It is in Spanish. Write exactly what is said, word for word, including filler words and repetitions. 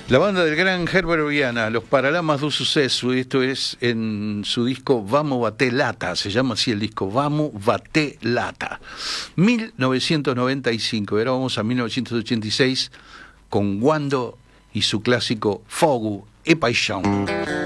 La banda del gran Herbert Viana, Los Paralamas do Sucesso, esto es en su disco Vamos Baté Lata, se llama así el disco, Vamos Baté Lata. mil novecientos noventa y cinco, y ahora vamos a mil novecientos ochenta y seis con Wando y su clásico Fogo e Paixão.